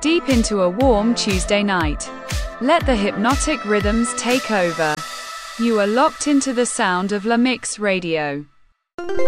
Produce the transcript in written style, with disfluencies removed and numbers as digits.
deep into a warm Tuesday night. Let the hypnotic rhythms take over. You are locked into the sound of La Mix Radio.